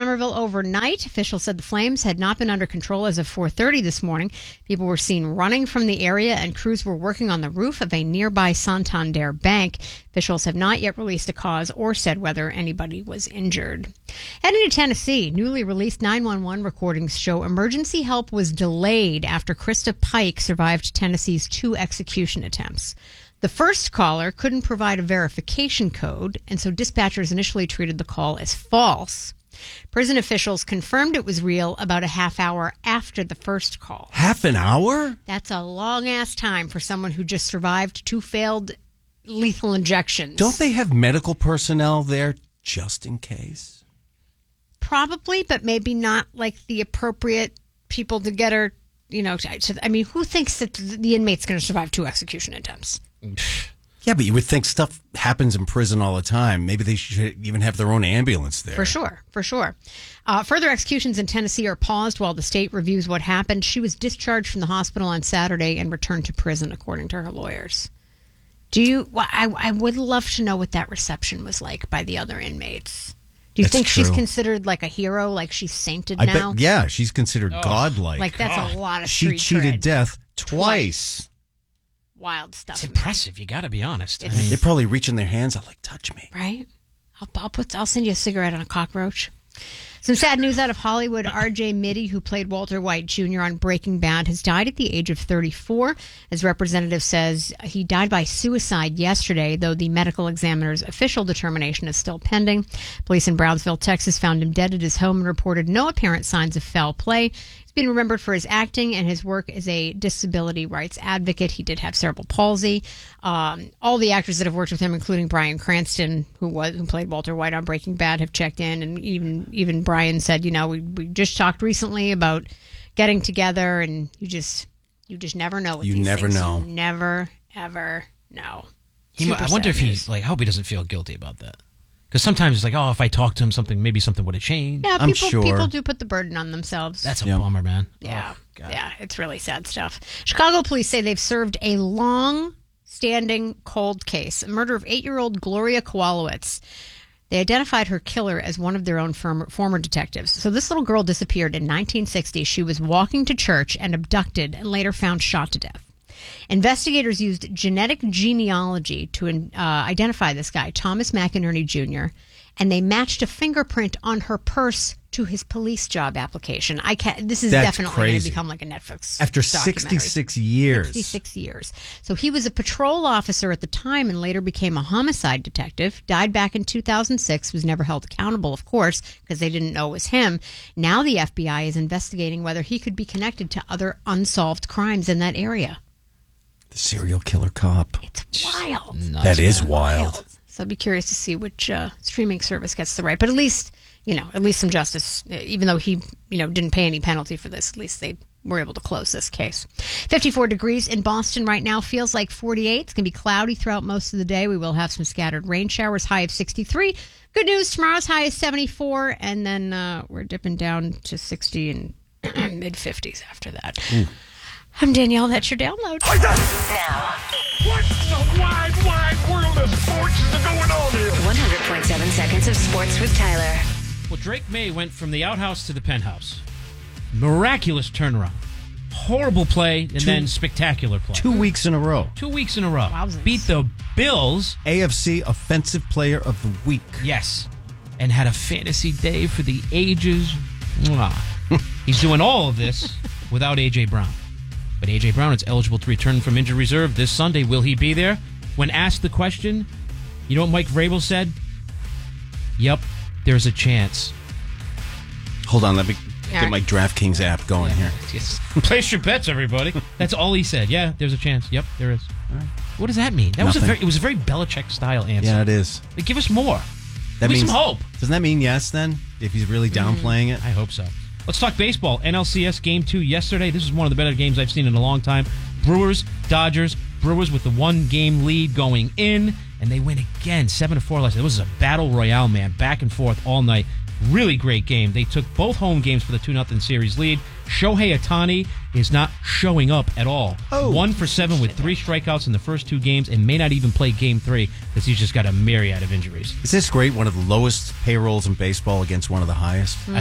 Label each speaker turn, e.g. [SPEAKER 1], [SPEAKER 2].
[SPEAKER 1] Somerville overnight. Officials said the flames had not been under control as of 4:30 this morning. People were seen running from the area, and crews were working on the roof of a nearby Santander bank. Officials have not yet released a cause or said whether anybody was injured. Heading to Tennessee, newly released 911 recordings show emergency help was delayed after Krista Pike survived Tennessee's 2 execution attempts. The first caller couldn't provide a verification code, and so dispatchers initially treated the call as false. Prison officials confirmed it was real about a half hour after the first call.
[SPEAKER 2] Half an hour?
[SPEAKER 1] That's a long-ass time for someone who just survived 2 failed lethal injections.
[SPEAKER 2] Don't they have medical personnel there just in case?
[SPEAKER 1] Probably, but maybe not like the appropriate people to get her, who thinks that the inmate's going to survive 2 execution attempts?
[SPEAKER 2] Yeah, but you would think stuff happens in prison all the time. Maybe they should even have their own ambulance there.
[SPEAKER 1] For sure. Further executions in Tennessee are paused while the state reviews what happened. She was discharged from the hospital on Saturday and returned to prison, according to her lawyers. I would love to know what that reception was like by the other inmates. Do you think she's considered like a hero, like she's sainted now?
[SPEAKER 2] Yeah, she's considered godlike.
[SPEAKER 1] Like that's a lot of
[SPEAKER 2] She
[SPEAKER 1] street
[SPEAKER 2] cheated
[SPEAKER 1] cred.
[SPEAKER 2] death twice.
[SPEAKER 1] Wild stuff.
[SPEAKER 3] It's impressive. You got to be honest.
[SPEAKER 2] They probably reach in their hands out like, touch me.
[SPEAKER 1] Right? I'll send you a cigarette on a cockroach. Some sad news out of Hollywood. R.J. Mitty, who played Walter White Jr. on Breaking Bad, has died at the age of 34. As representative says, he died by suicide yesterday, though the medical examiner's official determination is still pending. Police in Brownsville, Texas, found him dead at his home and reported no apparent signs of foul play. He's been remembered for his acting and his work as a disability rights advocate. He did have cerebral palsy. All the actors that have worked with him, including Bryan Cranston, who played Walter White on Breaking Bad, have checked in, and even Bryan said, we just talked recently about getting together, and you just never know.
[SPEAKER 2] You never know.
[SPEAKER 1] You never ever know.
[SPEAKER 3] I wonder if he's like. I hope he doesn't feel guilty about that. Because sometimes it's like, if I talked to him, maybe something would have changed.
[SPEAKER 1] Yeah,
[SPEAKER 2] I'm sure.
[SPEAKER 1] People do put the burden on themselves.
[SPEAKER 3] That's a bummer, man.
[SPEAKER 1] Yeah, it's really sad stuff. Chicago police say they've served a long-standing cold case, a murder of 8-year-old Gloria Kowalowicz. They identified her killer as one of their own former detectives. So this little girl disappeared in 1960. She was walking to church and abducted and later found shot to death. Investigators used genetic genealogy to identify this guy, Thomas McInerney Jr., and they matched a fingerprint on her purse to his police job application. This is definitely going to become like a Netflix
[SPEAKER 2] after
[SPEAKER 1] documentary.
[SPEAKER 2] 66 years.
[SPEAKER 1] 66 years. So he was a patrol officer at the time and later became a homicide detective. Died back in 2006. Was never held accountable, of course, because they didn't know it was him. Now the FBI is investigating whether he could be connected to other unsolved crimes in that area.
[SPEAKER 2] The serial killer cop.
[SPEAKER 1] It's wild.
[SPEAKER 2] That is wild.
[SPEAKER 1] So I'd be curious to see which streaming service gets the right. But at least some justice, even though he, didn't pay any penalty for this, at least they were able to close this case. 54 degrees in Boston right now. Feels like 48. It's going to be cloudy throughout most of the day. We will have some scattered rain showers, high of 63. Good news, tomorrow's high is 74. And then we're dipping down to 60 and mid-50s after that. I'm Danielle. That's your download.
[SPEAKER 4] Now,
[SPEAKER 5] what the wide world of sports is going on here?
[SPEAKER 4] 100.7 seconds of sports with Tyler.
[SPEAKER 3] Well, Drake May went from the outhouse to the penthouse. Miraculous turnaround. Horrible play and then spectacular play.
[SPEAKER 2] 2 weeks in a row.
[SPEAKER 3] 2 weeks in a row.
[SPEAKER 1] Wowzers.
[SPEAKER 3] Beat the Bills.
[SPEAKER 2] AFC Offensive Player of the Week.
[SPEAKER 3] Yes. And had a fantasy day for the ages. Mwah. He's doing all of this without A.J. Brown. But A.J. Brown is eligible to return from injured reserve this Sunday. Will he be there? When asked the question, you know what Mike Vrabel said? Yep, there's a chance.
[SPEAKER 2] Hold on, let me get my DraftKings app going here.
[SPEAKER 3] Yes. Place your bets, everybody. That's all he said. Yeah, there's a chance. Yep, there is. All right. What does that mean? It was a very Belichick-style answer.
[SPEAKER 2] Yeah, it is.
[SPEAKER 3] Give us more.
[SPEAKER 2] That
[SPEAKER 3] Give me some hope.
[SPEAKER 2] Doesn't that mean yes, then? If he's really downplaying it?
[SPEAKER 3] I hope so. Let's talk baseball. NLCS Game 2 yesterday. This is one of the better games I've seen in a long time. Brewers, Dodgers. Brewers with the 1-game lead going in, and they win again, 7-4 last night. It was a battle royale, man, back and forth all night. Really great game. They took both home games for the 2-0 series lead. Shohei Ohtani is not showing up at all. 1 for 7 with 3 strikeouts in the first 2 games and may not even play Game 3 because he's just got a myriad of injuries.
[SPEAKER 2] Is this great? One of the lowest payrolls in baseball against one of the highest?